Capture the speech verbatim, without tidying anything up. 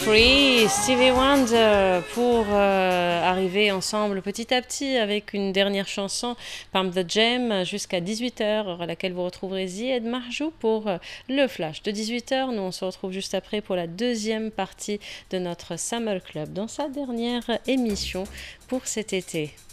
Free, Stevie Wonder, pour euh, arriver ensemble petit à petit avec une dernière chanson, Pump the Jam, jusqu'à dix-huit heures, à laquelle vous retrouverez Zied Marjou pour euh, le flash de dix-huit heures. Nous, on se retrouve juste après pour la deuxième partie de notre Summer Club, dans sa dernière émission pour cet été.